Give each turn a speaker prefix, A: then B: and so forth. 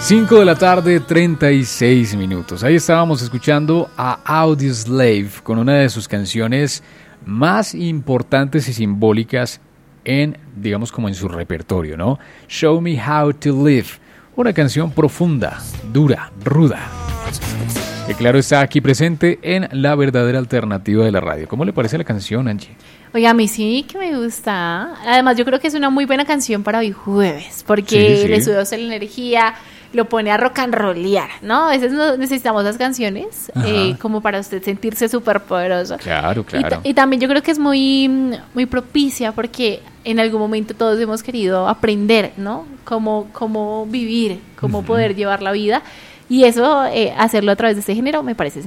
A: 5 de la tarde, 36 minutos. Ahí estábamos escuchando a Audioslave con una de sus canciones más importantes y simbólicas en, digamos, como en su repertorio, ¿no? Show Me How to Live. Una canción profunda, dura, ruda. Que claro está aquí presente en la verdadera alternativa de la radio. ¿Cómo le parece la canción, Angie?
B: Oye, a mí sí que me gusta. Además, yo creo que es una muy buena canción para hoy jueves, porque le sube a usted la energía, lo pone a rock and rollear, ¿no? A veces necesitamos las canciones como para usted sentirse súper poderoso.
A: Claro, claro.
B: Y también yo creo que es muy, muy propicia porque en algún momento todos hemos querido aprender, ¿no? Cómo vivir, cómo poder llevar la vida. Y eso, hacerlo a través de este género, me parece